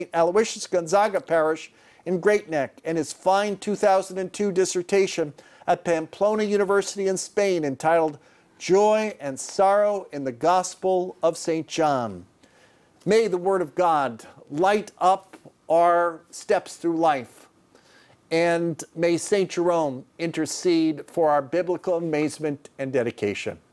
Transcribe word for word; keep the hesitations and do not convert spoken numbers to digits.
Aloysius Gonzaga Parish in Great Neck and his fine two thousand two dissertation at Pamplona University in Spain entitled Joy and Sorrow in the Gospel of Saint John. May the Word of God light up our steps through life, and may Saint Jerome intercede for our biblical amazement and dedication.